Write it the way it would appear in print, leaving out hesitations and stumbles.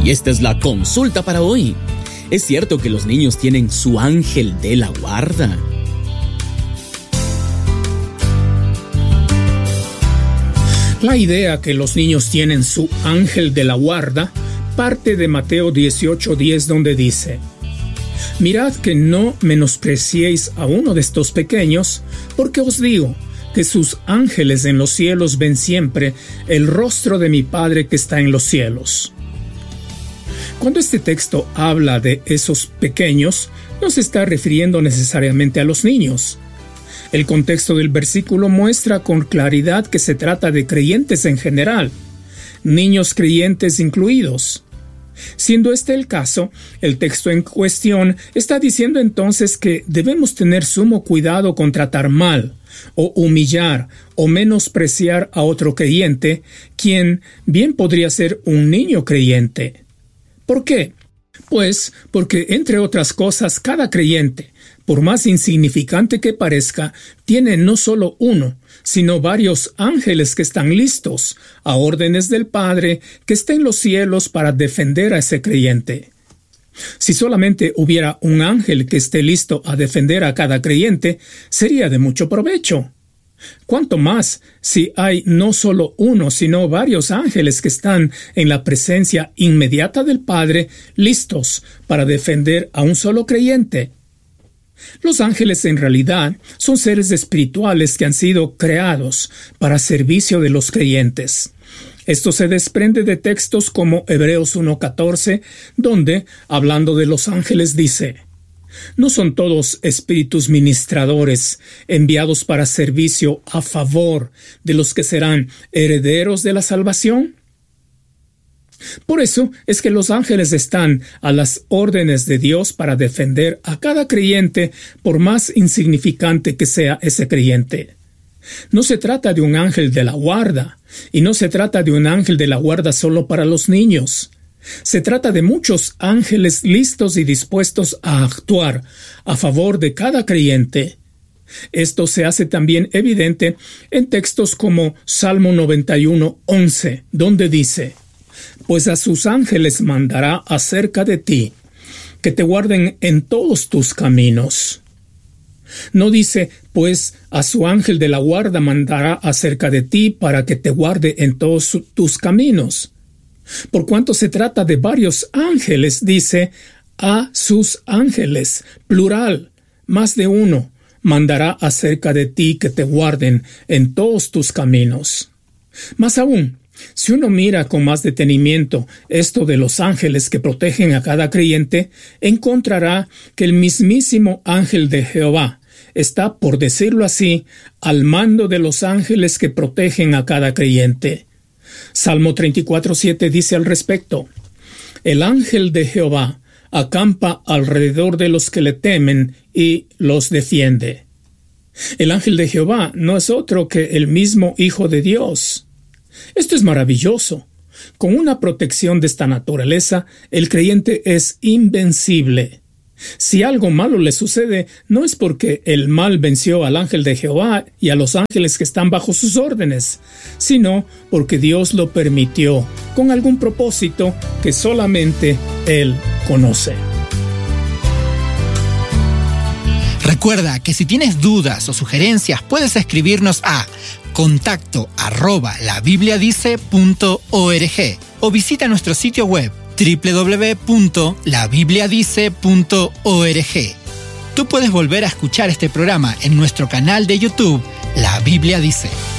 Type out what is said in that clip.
Y esta es la consulta para hoy. ¿Es cierto que los niños tienen su ángel de la guarda? La idea que los niños tienen su ángel de la guarda parte de Mateo 18:10, donde dice: Mirad que no menospreciéis a uno de estos pequeños, porque os digo que sus ángeles en los cielos ven siempre el rostro de mi Padre que está en los cielos. Cuando este texto habla de esos pequeños, no se está refiriendo necesariamente a los niños. El contexto del versículo muestra con claridad que se trata de creyentes en general, niños creyentes incluidos. Siendo este el caso, el texto en cuestión está diciendo entonces que debemos tener sumo cuidado con tratar mal, o humillar, o menospreciar a otro creyente, quien bien podría ser un niño creyente. ¿Por qué? Pues porque, entre otras cosas, cada creyente, por más insignificante que parezca, tiene no solo uno, sino varios ángeles que están listos, a órdenes del Padre, que está en los cielos para defender a ese creyente. Si solamente hubiera un ángel que esté listo a defender a cada creyente, sería de mucho provecho. Cuanto más si hay no solo uno, sino varios ángeles que están en la presencia inmediata del Padre, listos para defender a un solo creyente. Los ángeles en realidad son seres espirituales que han sido creados para servicio de los creyentes. Esto se desprende de textos como Hebreos 1:14, donde, hablando de los ángeles, dice: ¿No son todos espíritus ministradores enviados para servicio a favor de los que serán herederos de la salvación? Por eso es que los ángeles están a las órdenes de Dios para defender a cada creyente, por más insignificante que sea ese creyente. No se trata de un ángel de la guarda, y no se trata de un ángel de la guarda solo para los niños. Se trata de muchos ángeles listos y dispuestos a actuar a favor de cada creyente. Esto se hace también evidente en textos como Salmo 91:11, donde dice: Pues a sus ángeles mandará acerca de ti, que te guarden en todos tus caminos. No dice, pues a su ángel de la guarda mandará acerca de ti para que te guarde en todos tus caminos. Por cuanto se trata de varios ángeles, dice, a sus ángeles, plural, más de uno, mandará acerca de ti que te guarden en todos tus caminos. Más aún, si uno mira con más detenimiento esto de los ángeles que protegen a cada creyente, encontrará que el mismísimo ángel de Jehová está, por decirlo así, al mando de los ángeles que protegen a cada creyente. Salmo 34:7 dice al respecto: El ángel de Jehová acampa alrededor de los que le temen y los defiende. El ángel de Jehová no es otro que el mismo Hijo de Dios. Esto es maravilloso. Con una protección de esta naturaleza, el creyente es invencible. Si algo malo le sucede, no es porque el mal venció al ángel de Jehová y a los ángeles que están bajo sus órdenes, sino porque Dios lo permitió con algún propósito que solamente Él conoce. Recuerda que si tienes dudas o sugerencias, puedes escribirnos a contacto@labibliadice.org o visita nuestro sitio web www.labibliadice.org. Tú puedes volver a escuchar este programa en nuestro canal de YouTube, La Biblia Dice.